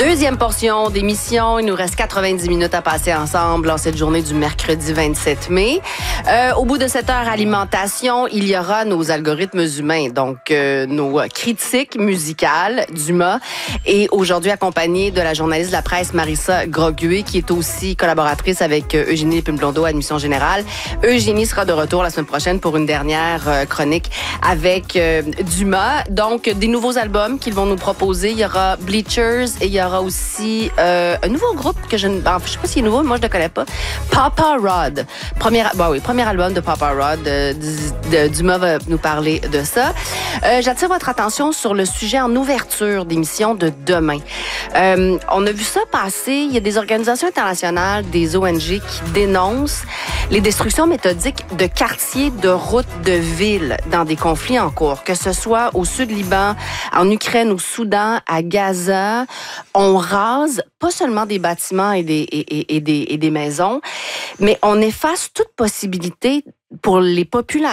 Deuxième portion d'émission. Il nous reste 90 minutes à passer ensemble en cette journée du mercredi 27 mai. Au bout de cette heure alimentation, il y aura nos algorithmes humains, donc nos critiques musicales d'Uma. Et aujourd'hui, accompagnée de la journaliste de la presse Marissa Groguet, qui est aussi collaboratrice avec Eugénie Lépine-Blondeau, Admission Générale. Eugénie sera de retour la semaine prochaine pour une dernière chronique avec Duma. Donc, des nouveaux albums qu'ils vont nous proposer. Il y aura Bleachers et il y aura aussi un nouveau groupe que je ne sais pas s'il est nouveau, mais moi je ne le connais pas. Papa Rod. Premier album de Papa Rod. Duma va nous parler de ça. J'attire votre attention sur le sujet en ouverture d'émission de demain. On a vu ça passer. Il y a des organisations internationales, des ONG qui dénoncent les destructions méthodiques de quartiers, de routes, de villes dans des conflits en cours, que ce soit au sud Liban, en Ukraine, au Soudan, à Gaza. On rase pas seulement des bâtiments et des maisons, mais on efface toute possibilité pour les populations